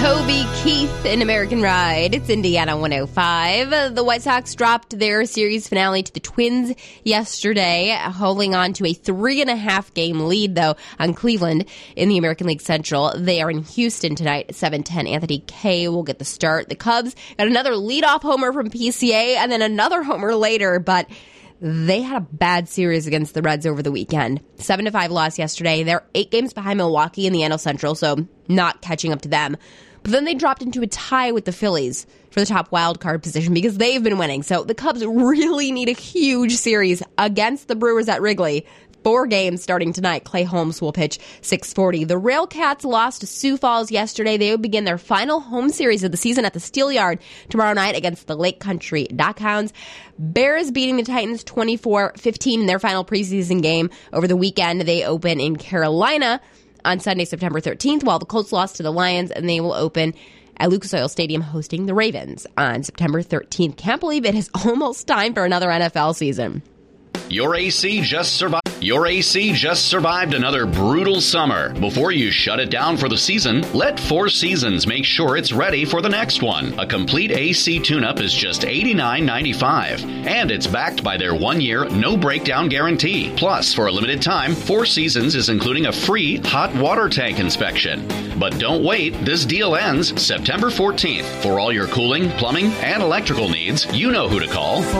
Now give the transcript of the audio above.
Toby Keith in American Ride. It's Indiana 105. The White Sox dropped their series finale to the Twins yesterday, holding on to a 3.5 game lead, though, on Cleveland in the American League Central. They are in Houston tonight at 7:10. Anthony Kay will get the start. The Cubs got another leadoff homer from PCA and then another homer later, but they had a bad series against the Reds over the weekend. 7-5 loss yesterday. They're 8 games behind Milwaukee in the NL Central, so not catching up to them. But then they dropped into a tie with the Phillies for the top wild card position because they've been winning. So the Cubs really need a huge series against the Brewers at Wrigley. 4 games starting tonight. Clay Holmes will pitch 6:40. The Railcats lost to Sioux Falls yesterday. They will begin their final home series of the season at the Steelyard tomorrow night against the Lake Country Dockhounds. Bears beating the Titans 24-15 in their final preseason game over the weekend. They open in Carolina on Sunday, September 13th, while the Colts lost to the Lions, and they will open at Lucas Oil Stadium hosting the Ravens on September 13th. Can't believe it is almost time for another NFL season. Your AC just survived another brutal summer. Before you shut it down for the season, let Four Seasons make sure it's ready for the next one. A complete AC tune-up is just $89.95, and it's backed by their 1-year no-breakdown guarantee. Plus, for a limited time, Four Seasons is including a free hot water tank inspection. But don't wait, this deal ends September 14th. For all your cooling, plumbing, and electrical needs, you know who to call.